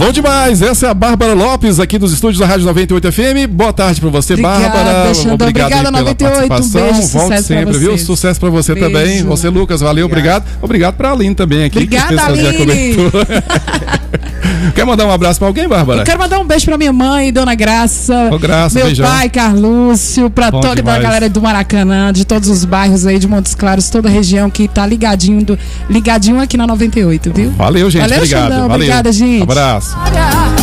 Bom demais, essa é a Bárbara Lopes aqui dos estúdios da Rádio 98 FM. Boa tarde pra você, Bárbara. Obrigada pela 98, participação. Um beijo, volte sempre, viu? Sucesso pra você beijo. Também. Você, Lucas, valeu, obrigado. Obrigado pra Aline também aqui. Obrigada, Aline. Quer mandar um abraço pra alguém, Bárbara? Eu quero mandar um beijo pra minha mãe, Dona Graça. Graça, meu beijão. pai, Carlúcio, pra toda a galera do Maracanã, de todos os bairros aí de Montes Claros, toda a região que tá ligadinho aqui na 98, viu? Valeu, gente. Valeu, obrigado. Xandão, valeu. Obrigada, gente. Abraço.